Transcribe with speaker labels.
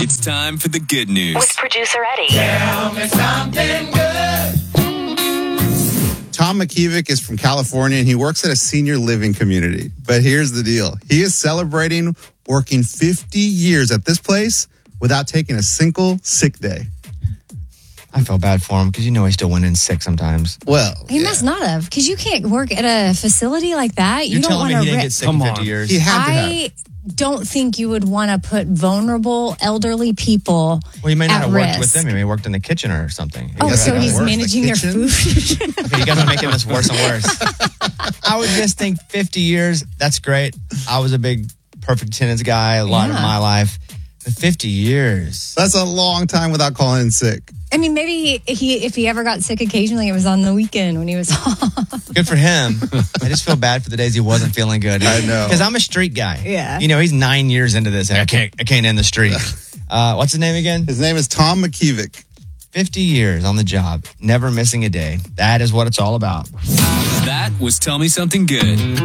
Speaker 1: It's time for the good news.
Speaker 2: With producer Eddie.
Speaker 3: Tell me something good.
Speaker 4: Tom McKevick is from California, and he works at a senior living community. But here's the deal. He is celebrating working 50 years at this place without taking a single sick day.
Speaker 5: I feel bad for him because he still went in sick sometimes.
Speaker 4: Well,
Speaker 6: He must not have, because you can't work at a facility like that.
Speaker 5: You're
Speaker 6: You don't
Speaker 5: telling
Speaker 6: want
Speaker 5: me he
Speaker 6: to
Speaker 5: didn't get sick in 50 years?
Speaker 4: He had to have.
Speaker 6: I don't think you would want to put vulnerable elderly people
Speaker 5: Well, he may not
Speaker 6: at
Speaker 5: have
Speaker 6: risk.
Speaker 5: worked with them. He may have worked in the kitchen or something.
Speaker 6: Oh,
Speaker 4: guess
Speaker 6: so
Speaker 4: it got
Speaker 6: he's
Speaker 4: worse,
Speaker 6: managing
Speaker 4: the
Speaker 6: their
Speaker 4: kitchen?
Speaker 6: food.
Speaker 5: Okay, you guys are making this worse and worse. I would just think 50 years, that's great. I was a big perfect attendance guy a lot of my life. But 50 years.
Speaker 4: That's a long time without calling in sick.
Speaker 6: I mean, maybe if he ever got sick occasionally, it was on the weekend when he was off.
Speaker 5: Good for him. I just feel bad for the days he wasn't feeling good.
Speaker 4: I know.
Speaker 5: Because I'm a street guy.
Speaker 6: Yeah.
Speaker 5: He's 9 years into this, and I can't end the streak. What's his name again?
Speaker 4: His name is Tom McKevick.
Speaker 5: 50 years on the job, never missing a day. That is what it's all about.
Speaker 1: That was Tell Me Something Good.